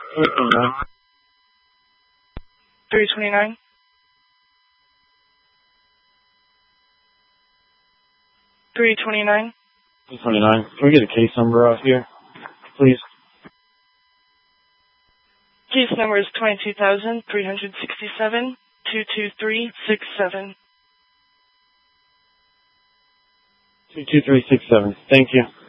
329. 329. 329. Can we get a case number out here, please? Case number is 22,367 22367. 22367. Thank you.